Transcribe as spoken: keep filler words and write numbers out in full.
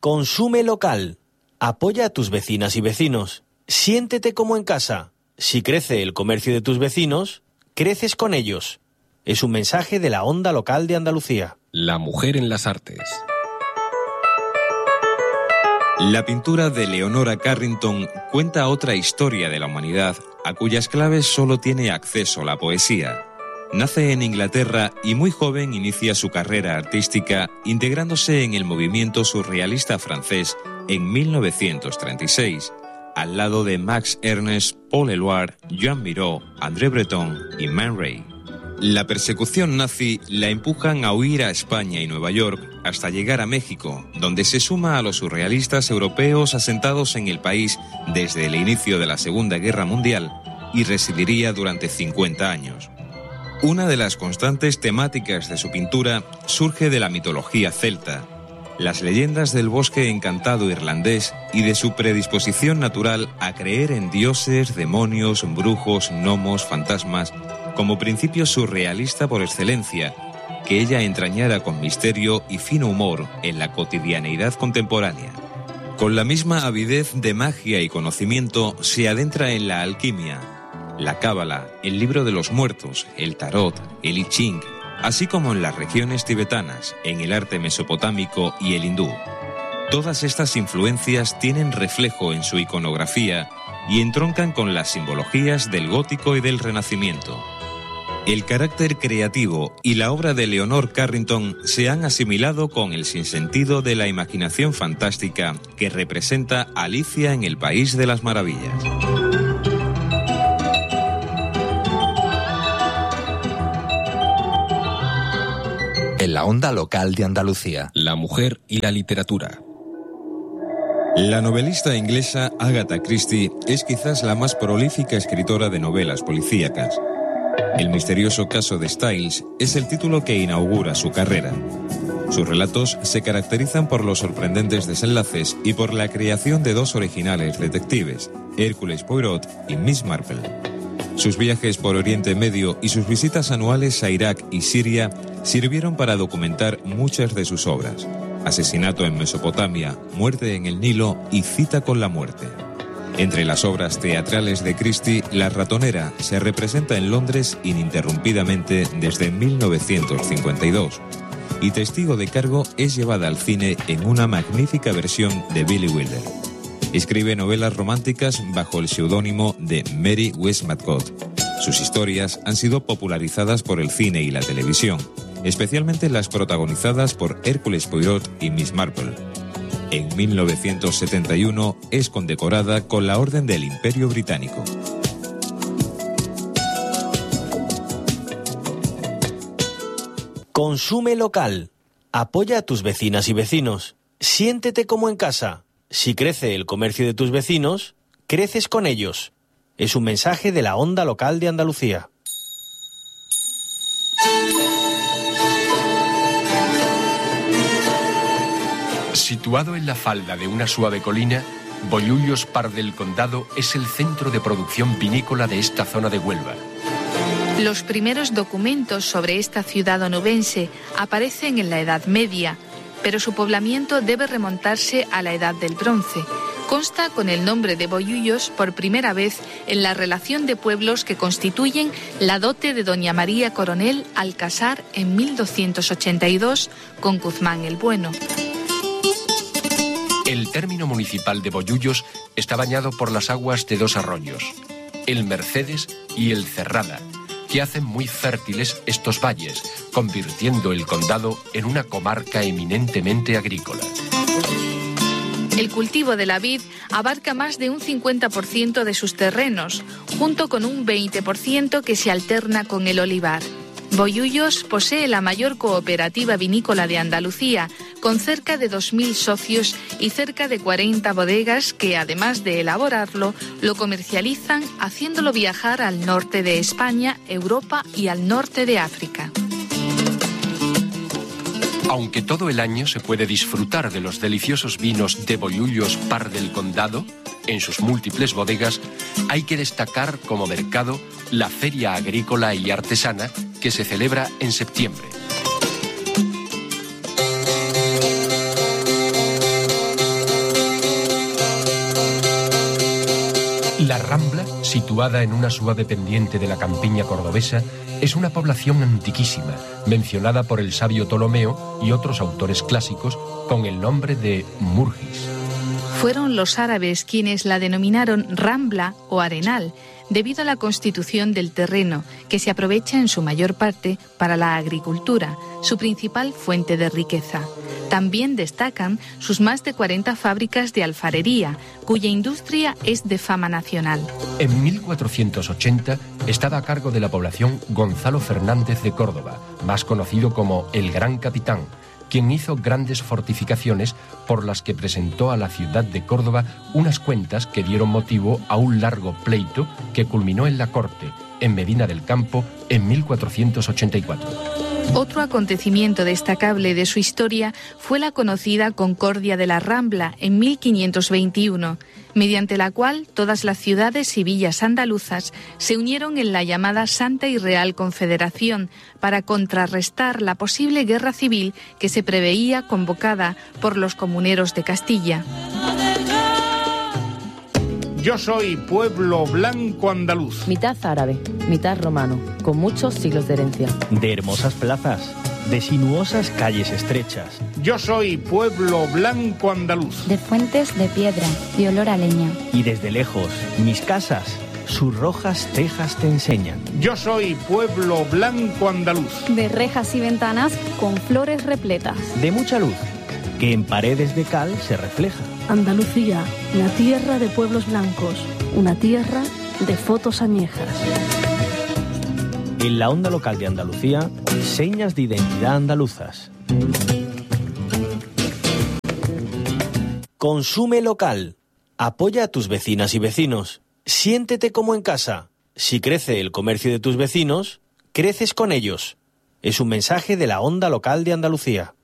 Consume local. Apoya a tus vecinas y vecinos. Siéntete como en casa. Si crece el comercio de tus vecinos, creces con ellos. Es un mensaje de la Onda Local de Andalucía. La mujer en las artes. La pintura de Leonora Carrington cuenta otra historia de la humanidad a cuyas claves solo tiene acceso la poesía. Nace en Inglaterra y muy joven inicia su carrera artística integrándose en el movimiento surrealista francés en mil novecientos treinta y seis, al lado de Max Ernst, Paul Éluard, Joan Miró, André Breton y Man Ray. La persecución nazi la empujan a huir a España y Nueva York hasta llegar a México, donde se suma a los surrealistas europeos asentados en el país desde el inicio de la Segunda Guerra Mundial y residiría durante cincuenta años. Una de las constantes temáticas de su pintura surge de la mitología celta, las leyendas del bosque encantado irlandés y de su predisposición natural a creer en dioses, demonios, brujos, gnomos, fantasmas, como principio surrealista por excelencia, que ella entrañara con misterio y fino humor en la cotidianeidad contemporánea. Con la misma avidez de magia y conocimiento se adentra en la alquimia, la cábala, el libro de los muertos, el tarot, el I Ching, así como en las regiones tibetanas, en el arte mesopotámico y el hindú. Todas estas influencias tienen reflejo en su iconografía y entroncan con las simbologías del gótico y del renacimiento. El carácter creativo y la obra de Leonor Carrington se han asimilado con el sinsentido de la imaginación fantástica que representa Alicia en el País de las Maravillas. En la Onda Local de Andalucía. La mujer y la literatura. La novelista inglesa Agatha Christie es quizás la más prolífica escritora de novelas policíacas. El misterioso caso de Styles es el título que inaugura su carrera. Sus relatos se caracterizan por los sorprendentes desenlaces y por la creación de dos originales detectives, Hércules Poirot y Miss Marple. Sus viajes por Oriente Medio y sus visitas anuales a Irak y Siria sirvieron para documentar muchas de sus obras: Asesinato en Mesopotamia, Muerte en el Nilo y Cita con la muerte. Entre las obras teatrales de Christie, La ratonera se representa en Londres ininterrumpidamente desde mil novecientos cincuenta y dos, y Testigo de cargo es llevada al cine en una magnífica versión de Billy Wilder. Escribe novelas románticas bajo el seudónimo de Mary Westmacott. Sus historias han sido popularizadas por el cine y la televisión, especialmente las protagonizadas por Hércules Poirot y Miss Marple. En mil novecientos setenta y uno es condecorada con la Orden del Imperio Británico. Consume local. Apoya a tus vecinas y vecinos. Siéntete como en casa. Si crece el comercio de tus vecinos, creces con ellos. Es un mensaje de la Onda Local de Andalucía. Situado en la falda de una suave colina, Bollullos Par del Condado es el centro de producción vinícola de esta zona de Huelva. Los primeros documentos sobre esta ciudad onubense aparecen en la Edad Media, pero su poblamiento debe remontarse a la Edad del Bronce. Consta con el nombre de Bollullos por primera vez en la relación de pueblos que constituyen la dote de doña María Coronel al casar en mil doscientos ochenta y dos con Guzmán el Bueno. El término municipal de Bollullos está bañado por las aguas de dos arroyos, el Mercedes y el Cerrada, que hacen muy fértiles estos valles, convirtiendo el condado en una comarca eminentemente agrícola. El cultivo de la vid abarca más de un cincuenta por ciento de sus terrenos, junto con un veinte por ciento que se alterna con el olivar. Bollullos posee la mayor cooperativa vinícola de Andalucía, con cerca de dos mil socios y cerca de cuarenta bodegas que, además de elaborarlo, lo comercializan haciéndolo viajar al norte de España, Europa y al norte de África. Aunque todo el año se puede disfrutar de los deliciosos vinos de Bollullos Par del Condado, en sus múltiples bodegas, hay que destacar como mercado la Feria Agrícola y Artesana que se celebra en septiembre. situada en una suave pendiente de la campiña cordobesa, es una población antiquísima, mencionada por el sabio Ptolomeo y otros autores clásicos con el nombre de Murgis. Fueron los árabes quienes la denominaron Rambla o Arenal, debido a la constitución del terreno, que se aprovecha en su mayor parte para la agricultura, su principal fuente de riqueza. También destacan sus más de cuarenta fábricas de alfarería, cuya industria es de fama nacional. En mil cuatrocientos ochenta estaba a cargo de la población Gonzalo Fernández de Córdoba, más conocido como el Gran Capitán, quien hizo grandes fortificaciones por las que presentó a la ciudad de Córdoba unas cuentas que dieron motivo a un largo pleito que culminó en la corte, en Medina del Campo, en mil cuatrocientos ochenta y cuatro. Otro acontecimiento destacable de su historia fue la conocida Concordia de la Rambla en mil quinientos veintiuno, mediante la cual todas las ciudades y villas andaluzas se unieron en la llamada Santa y Real Confederación para contrarrestar la posible guerra civil que se preveía convocada por los comuneros de Castilla. Yo soy pueblo blanco andaluz. Mitad árabe, mitad romano, con muchos siglos de herencia. De hermosas plazas, de sinuosas calles estrechas. Yo soy pueblo blanco andaluz. De fuentes de piedra y olor a leña. Y desde lejos, mis casas, sus rojas tejas te enseñan. Yo soy pueblo blanco andaluz. De rejas y ventanas con flores repletas. De mucha luz, que en paredes de cal se refleja. Andalucía, la tierra de pueblos blancos, una tierra de fotos añejas. En la onda local de Andalucía, señas de identidad andaluzas. Consume local. Apoya a tus vecinas y vecinos. Siéntete como en casa. Si crece el comercio de tus vecinos, creces con ellos. Es un mensaje de la onda local de Andalucía.